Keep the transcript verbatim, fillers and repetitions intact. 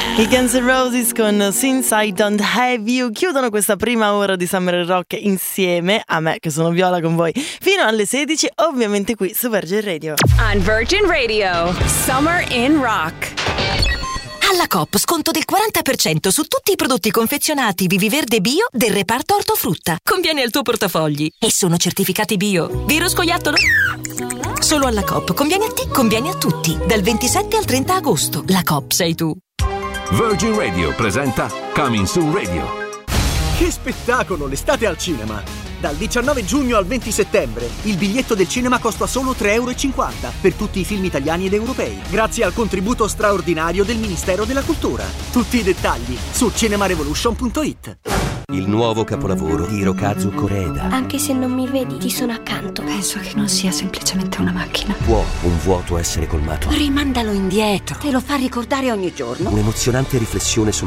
I Guns N' Roses con Since I Don't Have You chiudono questa prima ora di Summer Rock insieme a me, che sono Viola, con voi fino alle sedici, ovviamente qui su Virgin Radio. On Virgin Radio, Summer in Rock. Alla Coop sconto del quaranta per cento su tutti i prodotti confezionati Viviverde Bio del reparto ortofrutta. Conviene al tuo portafogli e sono certificati bio. Vero scoiattolo? Solo alla Coop. Conviene a te, conviene a tutti. Dal ventisette al trenta agosto. La Coop sei tu. Virgin Radio presenta Coming Soon Radio. Che spettacolo, l'estate al cinema! Dal diciannove giugno al venti settembre il biglietto del cinema costa solo tre e cinquanta euro per tutti i film italiani ed europei, grazie al contributo straordinario del Ministero della Cultura. Tutti i dettagli su cinemarevolution punto it. Il nuovo capolavoro di Hirokazu Koreeda. Anche se non mi vedi, ti sono accanto. Penso che non sia semplicemente una macchina. Può un vuoto essere colmato? Rimandalo indietro. Te lo fa ricordare ogni giorno. Un'emozionante riflessione su